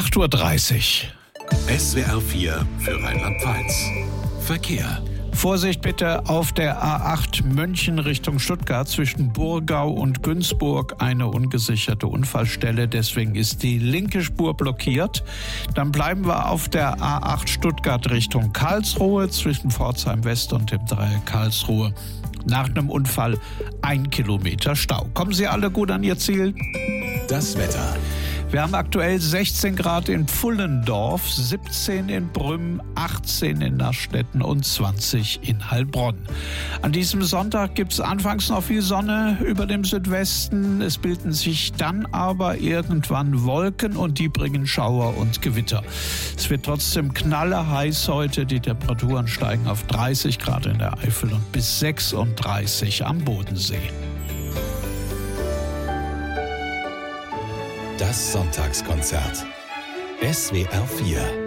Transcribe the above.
8:30 Uhr. SWR 4 für Rheinland-Pfalz. Verkehr. Vorsicht bitte auf der A8 München Richtung Stuttgart zwischen Burgau und Günzburg eine ungesicherte Unfallstelle. Deswegen ist die linke Spur blockiert. Dann bleiben wir auf der A8 Stuttgart Richtung Karlsruhe zwischen Pforzheim West und dem Dreieck Karlsruhe. Nach einem Unfall 1 Kilometer Stau. Kommen Sie alle gut an Ihr Ziel? Das Wetter. Wir haben aktuell 16 Grad in Pfullendorf, 17 in Brümmen, 18 in Nastetten und 20 in Heilbronn. An diesem Sonntag gibt es anfangs noch viel Sonne über dem Südwesten. Es bilden sich dann aber irgendwann Wolken und die bringen Schauer und Gewitter. Es wird trotzdem knallerheiß heute. Die Temperaturen steigen auf 30 Grad in der Eifel und bis 36 am Bodensee. Das Sonntagskonzert. SWR 4